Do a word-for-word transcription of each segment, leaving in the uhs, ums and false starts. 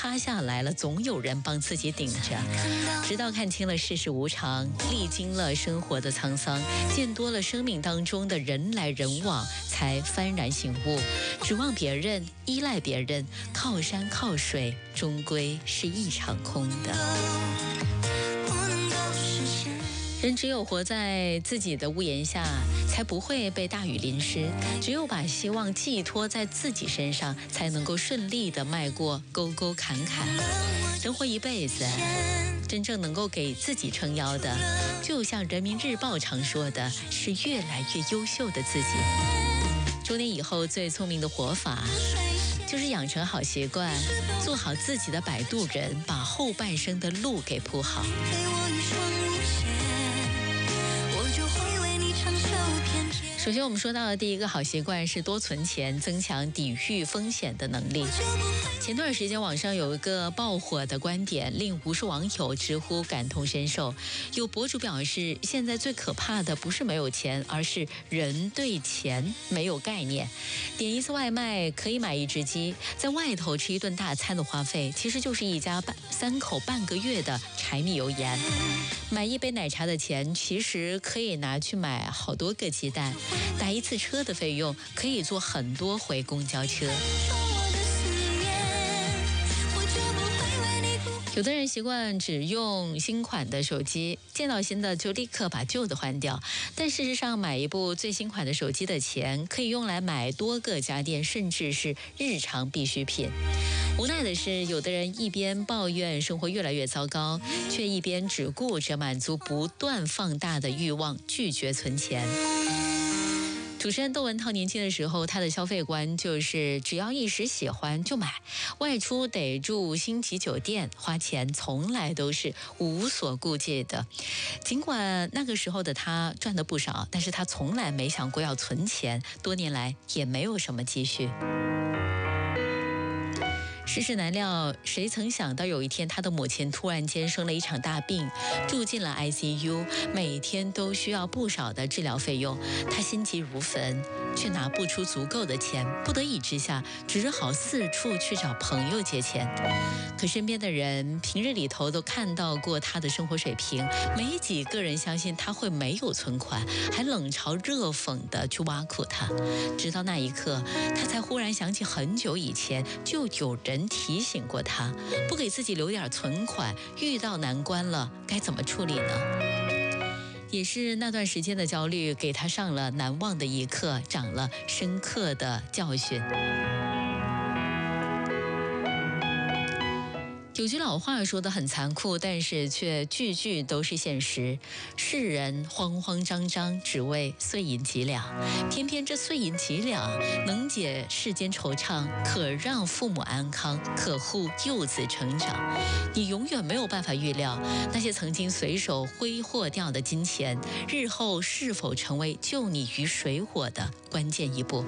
塌下来了，总有人帮自己顶着。直到看清了世事无常，历经了生活的沧桑，见多了生命当中的人来人往，才幡然醒悟，指望别人，依赖别人，靠山靠水，终归是一场空的。人只有活在自己的屋檐下，才不会被大雨淋湿。只有把希望寄托在自己身上，才能够顺利地迈过沟沟坎坎。人活一辈子，真正能够给自己撑腰的，就像人民日报常说的，是越来越优秀的自己。中年以后最聪明的活法，就是养成好习惯，做好自己的摆渡人，把后半生的路给铺好。首先我们说到的第一个好习惯是多存钱，增强抵御风险的能力。前段时间网上有一个爆火的观点，令无数网友直呼感同身受。有博主表示，现在最可怕的不是没有钱，而是人对钱没有概念。点一次外卖可以买一只鸡，在外头吃一顿大餐的花费，其实就是一家半三口半个月的柴米油盐。买一杯奶茶的钱，其实可以拿去买好多个鸡蛋。打一次车的费用，可以坐很多回公交车。有的人习惯只用新款的手机，见到新的就立刻把旧的换掉。但事实上，买一部最新款的手机的钱，可以用来买多个家电，甚至是日常必需品。无奈的是，有的人一边抱怨生活越来越糟糕，却一边只顾着满足不断放大的欲望，拒绝存钱。主持人窦文涛年轻的时候，他的消费观就是只要一时喜欢就买，外出得住星级酒店，花钱从来都是无所顾忌的。尽管那个时候的他赚得不少，但是他从来没想过要存钱，多年来也没有什么积蓄。世事难料，谁曾想到有一天他的母亲突然间生了一场大病，住进了 I C U， 每天都需要不少的治疗费用。他心急如焚，却拿不出足够的钱，不得已之下只好四处去找朋友借钱。可身边的人平日里头都看到过他的生活水平，没几个人相信他会没有存款，还冷嘲热讽的去挖苦他。直到那一刻，他才忽然想起很久以前就有人提醒过他，不给自己留点存款，遇到难关了该怎么处理呢？也是那段时间的焦虑，给他上了难忘的一课，长了深刻的教训。有句老话说得很残酷，但是却句句都是现实。世人慌慌张张，只为碎银几两，偏偏这碎银几两能解世间惆怅，可让父母安康，可护幼子成长。你永远没有办法预料，那些曾经随手挥霍掉的金钱，日后是否成为救你于水火的关键一步。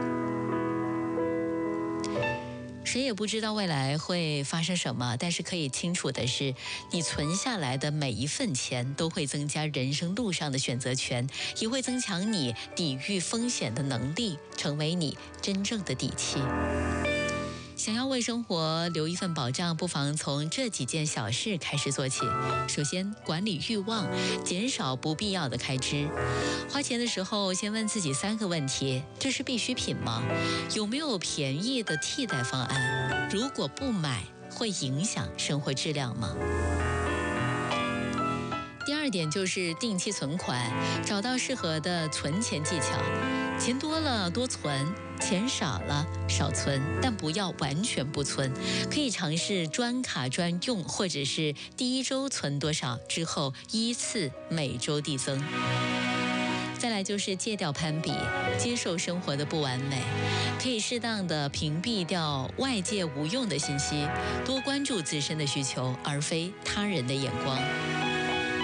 谁也不知道未来会发生什么，但是可以清楚的是，你存下来的每一份钱都会增加人生路上的选择权，也会增强你抵御风险的能力，成为你真正的底气。想要为生活留一份保障，不妨从这几件小事开始做起。首先，管理欲望，减少不必要的开支。花钱的时候，先问自己三个问题：这是必需品吗？有没有便宜的替代方案？如果不买，会影响生活质量吗？第二点就是定期存款，找到适合的存钱技巧。钱多了多存，钱少了少存，但不要完全不存。可以尝试专卡专用，或者是第一周存多少，之后依次每周递增。再来就是戒掉攀比，接受生活的不完美，可以适当的屏蔽掉外界无用的信息，多关注自身的需求，而非他人的眼光。